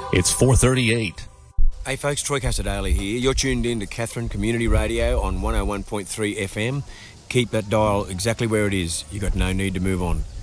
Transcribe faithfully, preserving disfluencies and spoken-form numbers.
It's four thirty-eight. Hey folks, Troy Casadale here. You're tuned in to Katherine Community Radio on one oh one point three F M. Keep that dial exactly where it is. You've got no need to move on.